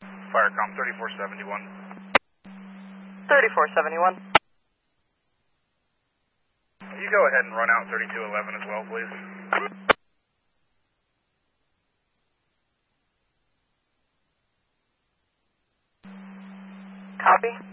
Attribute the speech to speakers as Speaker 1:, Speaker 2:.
Speaker 1: Firecom 3471.
Speaker 2: 3471.
Speaker 1: You go ahead and run out 3211 as well, please.
Speaker 2: Copy.